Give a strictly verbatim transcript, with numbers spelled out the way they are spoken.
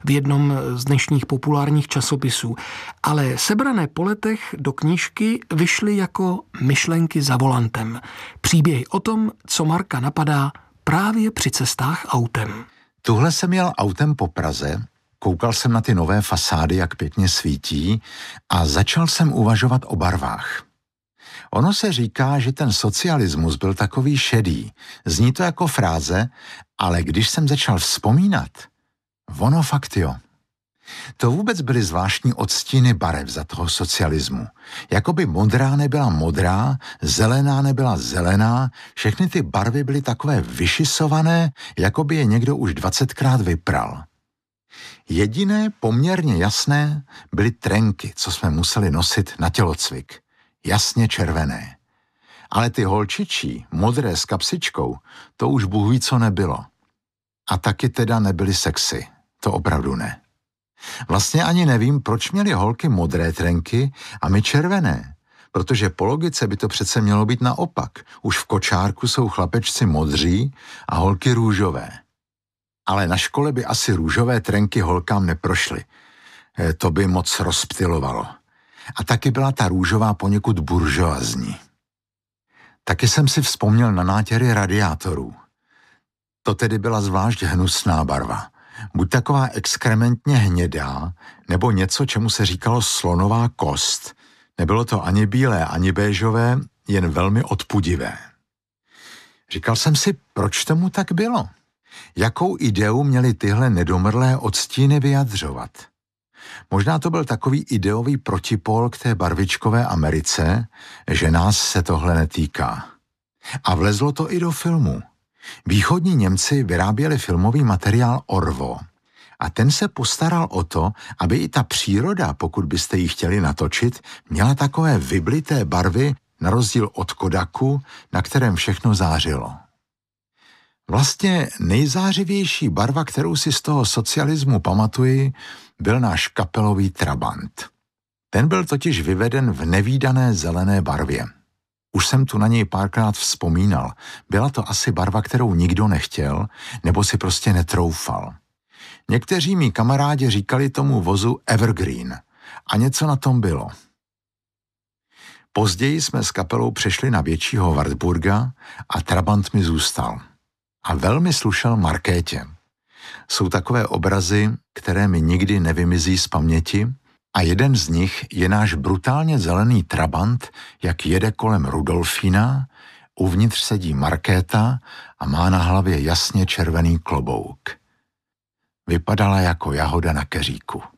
v jednom z dnešních populárních časopisů, ale sebrané po letech do knížky vyšly jako myšlenky za volantem. Příběhy o tom, co Marka napadá právě při cestách autem. Tuhle jsem jel autem po Praze, koukal jsem na ty nové fasády, jak pěkně svítí, a začal jsem uvažovat o barvách. Ono se říká, že ten socialismus byl takový šedý. Zní to jako fráze, ale když jsem začal vzpomínat, ono fakt jo. To vůbec byly zvláštní odstíny barev za toho socialismu. Jakoby modrá nebyla modrá, zelená nebyla zelená, všechny ty barvy byly takové vyšisované, jakoby je někdo už dvacetkrát vypral. Jediné poměrně jasné byly trenky, co jsme museli nosit na tělocvik. Jasně červené. Ale ty holčičí, modré s kapsičkou, to už Bůh ví, co nebylo. A taky teda nebyly sexy. To opravdu ne. Vlastně ani nevím, proč měly holky modré trenky a my červené. Protože po logice by to přece mělo být naopak. Už v kočárku jsou chlapečci modří a holky růžové. Ale na škole by asi růžové trenky holkám neprošly. E, to by moc rozptylovalo. A taky byla ta růžová poněkud buržoazní. Taky jsem si vzpomněl na nátěry radiátorů. To tedy byla zvlášť hnusná barva. Buď taková exkrementně hnědá, nebo něco, čemu se říkalo slonová kost. Nebylo to ani bílé, ani béžové, jen velmi odpudivé. Říkal jsem si, proč tomu tak bylo? Jakou ideu měly tyhle nedomrlé odstíny vyjadřovat? Možná to byl takový ideový protipól k té barvičkové Americe, že nás se tohle netýká. A vlezlo to i do filmu. Východní Němci vyráběli filmový materiál Orwo a ten se postaral o to, aby i ta příroda, pokud byste ji chtěli natočit, měla takové vyblité barvy na rozdíl od Kodaku, na kterém všechno zářilo. Vlastně nejzářivější barva, kterou si z toho socialismu pamatuji, byl náš kapelový trabant. Ten byl totiž vyveden v nevídané zelené barvě. Už jsem tu na něj párkrát vzpomínal. Byla to asi barva, kterou nikdo nechtěl, nebo si prostě netroufal. Někteří mí kamarádi říkali tomu vozu Evergreen a něco na tom bylo. Později jsme s kapelou přešli na většího Wartburga a trabant mi zůstal. A velmi slušel Markétě. Jsou takové obrazy, které mi nikdy nevymizí z paměti, a jeden z nich je náš brutálně zelený trabant, jak jede kolem Rudolfína, uvnitř sedí Markéta a má na hlavě jasně červený klobouk. Vypadala jako jahoda na keříku.